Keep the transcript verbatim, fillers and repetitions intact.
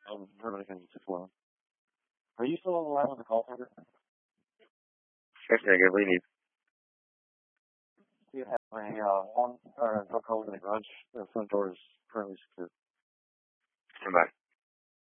Um, everything is well. Are you still on the line with the call center? Yes, nigga, what do you need? Do you have a uh, long uh, drug call in the garage? The front door is currently secure. Come back.